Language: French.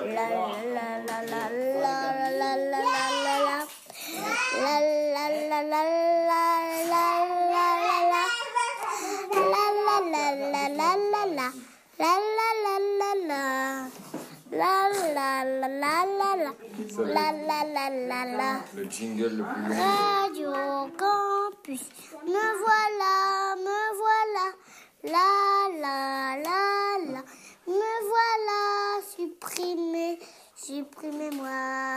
la la la la la la la la la la la la la Le jingle le plus long. Radio Campus, me voilà, la, me voilà, supprimez-moi.